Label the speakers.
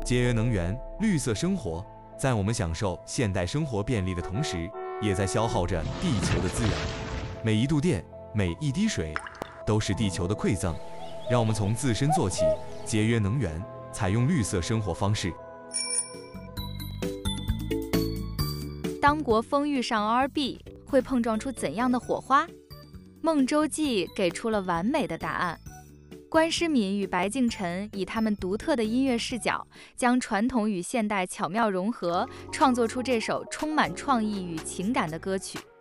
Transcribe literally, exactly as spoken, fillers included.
Speaker 1: 节约能源、绿色生活，在我们享受现代生活便利的同时，也在消耗着地球的资源。每一度电，每一滴水，都是地球的馈赠。让我们从自身做起，节约能源，采用绿色生活方式。
Speaker 2: 当国风遇上 R B， 会碰撞出怎样的火花？孟周记给出了完美的答案。关诗敏与白敬晨以他们独特的音乐视角，将传统与现代巧妙融合，创作出这首充满创意与情感的歌曲。